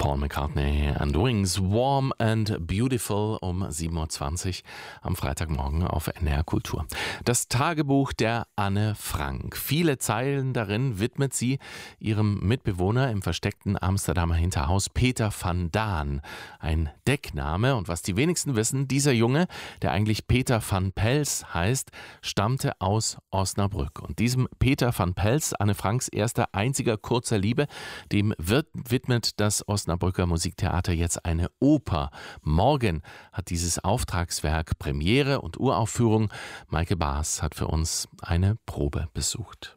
Paul McCartney and Wings, Warm and Beautiful um 7.20 Uhr am Freitagmorgen auf NDR Kultur. Das Tagebuch der Anne Frank. Viele Zeilen darin widmet sie ihrem Mitbewohner im versteckten Amsterdamer Hinterhaus Peter van Daan. Ein Deckname, und was die wenigsten wissen, dieser Junge, der eigentlich Peter van Pels heißt, stammte aus Osnabrück. Und diesem Peter van Pels, Anne Franks erster einziger kurzer Liebe, dem widmet das Osnabrücker Musiktheater jetzt eine Oper. Morgen hat dieses Auftragswerk Premiere und Uraufführung. Maike Baas hat für uns eine Probe besucht.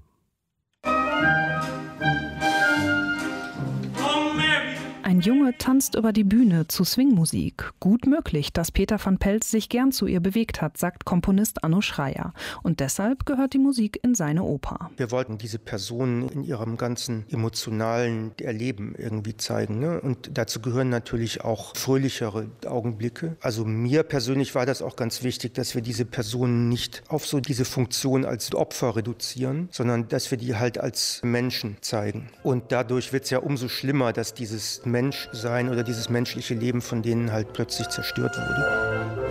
Ein Junge tanzt über die Bühne zu Swingmusik. Gut möglich, dass Peter van Pels sich gern zu ihr bewegt hat, sagt Komponist Anno Schreyer. Und deshalb gehört die Musik in seine Oper. Wir wollten diese Person in ihrem ganzen emotionalen Erleben irgendwie zeigen, ne? Und dazu gehören natürlich auch fröhlichere Augenblicke. Also mir persönlich war das auch ganz wichtig, dass wir diese Person nicht auf so diese Funktion als Opfer reduzieren, sondern dass wir die halt als Menschen zeigen. Und dadurch wird es ja umso schlimmer, dass dieses Menschsein oder dieses menschliche Leben von denen halt plötzlich zerstört wurde.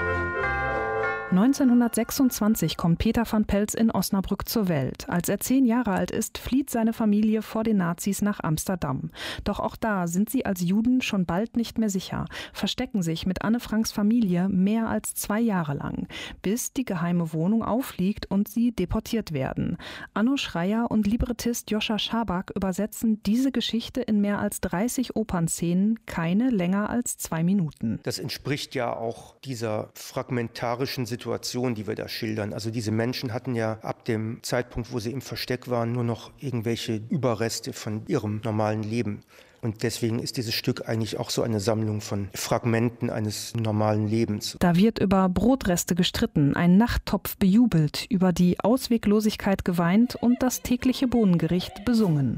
1926 kommt Peter van Pels in Osnabrück zur Welt. Als er 10 Jahre alt ist, flieht seine Familie vor den Nazis nach Amsterdam. Doch auch da sind sie als Juden schon bald nicht mehr sicher, verstecken sich mit Anne Franks Familie mehr als 2 Jahre lang, bis die geheime Wohnung auffliegt und sie deportiert werden. Anno Schreyer und Librettist Joscha Schabak übersetzen diese Geschichte in mehr als 30 Opernszenen, keine länger als 2 Minuten. Das entspricht ja auch dieser fragmentarischen Situation, die wir da schildern. Also diese Menschen hatten ja ab dem Zeitpunkt, wo sie im Versteck waren, nur noch irgendwelche Überreste von ihrem normalen Leben. Und deswegen ist dieses Stück eigentlich auch so eine Sammlung von Fragmenten eines normalen Lebens. Da wird über Brotreste gestritten, ein Nachttopf bejubelt, über die Ausweglosigkeit geweint und das tägliche Bohnengericht besungen.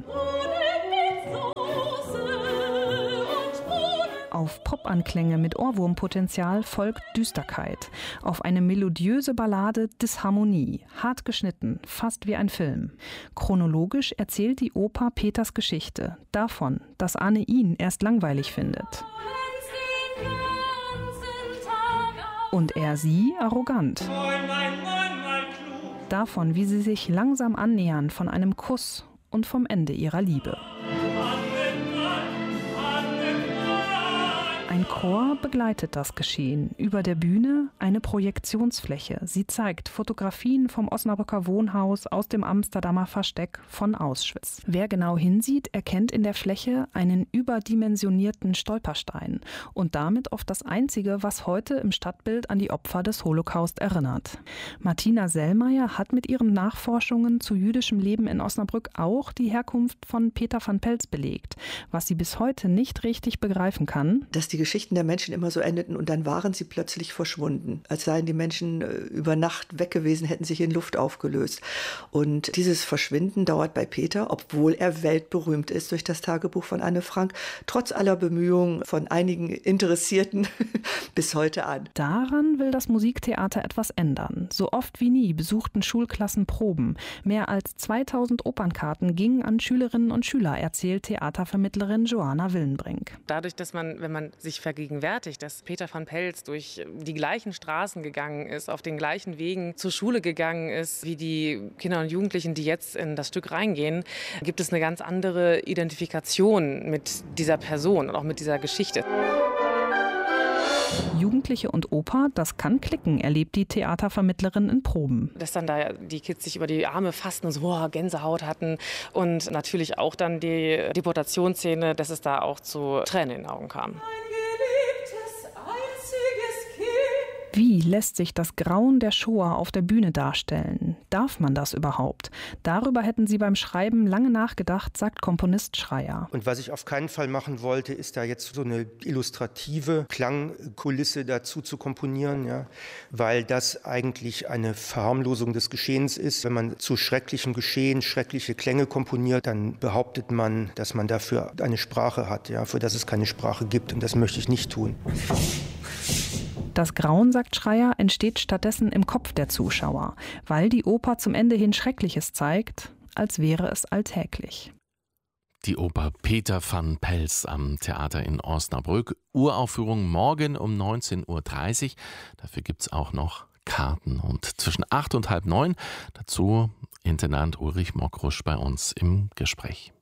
Auf Popanklänge mit Ohrwurmpotenzial folgt Düsterkeit. Auf eine melodiöse Ballade Disharmonie, hart geschnitten, fast wie ein Film. Chronologisch erzählt die Oper Peters Geschichte. Davon, dass Anne ihn erst langweilig findet. Und er sie arrogant. Davon, wie sie sich langsam annähern von einem Kuss und vom Ende ihrer Liebe. Ein Chor begleitet das Geschehen. Über der Bühne eine Projektionsfläche. Sie zeigt Fotografien vom Osnabrücker Wohnhaus, aus dem Amsterdamer Versteck, von Auschwitz. Wer genau hinsieht, erkennt in der Fläche einen überdimensionierten Stolperstein und damit oft das Einzige, was heute im Stadtbild an die Opfer des Holocaust erinnert. Martina Sellmeier hat mit ihren Nachforschungen zu jüdischem Leben in Osnabrück auch die Herkunft von Peter van Pels belegt, was sie bis heute nicht richtig begreifen kann. Dass die Geschichten der Menschen immer so endeten und dann waren sie plötzlich verschwunden. Als seien die Menschen über Nacht weg gewesen, hätten sich in Luft aufgelöst. Und dieses Verschwinden dauert bei Peter, obwohl er weltberühmt ist durch das Tagebuch von Anne Frank, trotz aller Bemühungen von einigen Interessierten bis heute an. Daran will das Musiktheater etwas ändern. So oft wie nie besuchten Schulklassen Proben. Mehr als 2000 Opernkarten gingen an Schülerinnen und Schüler, erzählt Theatervermittlerin Joanna Willenbrink. Dadurch, dass wenn man sich vergegenwärtigt, dass Peter van Pels durch die gleichen Straßen gegangen ist, auf den gleichen Wegen zur Schule gegangen ist, wie die Kinder und Jugendlichen, die jetzt in das Stück reingehen, gibt es eine ganz andere Identifikation mit dieser Person und auch mit dieser Geschichte. Jugendliche und Oper, das kann klicken, erlebt die Theatervermittlerin in Proben. Dass dann da die Kids sich über die Arme fassten und so Gänsehaut hatten und natürlich auch dann die Deportationsszene, dass es da auch zu Tränen in den Augen kam. Wie lässt sich das Grauen der Shoah auf der Bühne darstellen? Darf man das überhaupt? Darüber hätten sie beim Schreiben lange nachgedacht, sagt Komponist Schreyer. Und was ich auf keinen Fall machen wollte, ist da jetzt so eine illustrative Klangkulisse dazu zu komponieren, ja? Weil das eigentlich eine Verharmlosung des Geschehens ist. Wenn man zu schrecklichem Geschehen schreckliche Klänge komponiert, dann behauptet man, dass man dafür eine Sprache hat, ja? Für das es keine Sprache gibt. Und das möchte ich nicht tun. Das Grauen, sagt Schreyer, entsteht stattdessen im Kopf der Zuschauer, weil die Oper zum Ende hin Schreckliches zeigt, als wäre es alltäglich. Die Oper Peter van Pels am Theater in Osnabrück. Uraufführung morgen um 19:30 Uhr. Dafür gibt es auch noch Karten. Und zwischen 8 und halb 9 dazu Intendant Ulrich Mockrusch bei uns im Gespräch.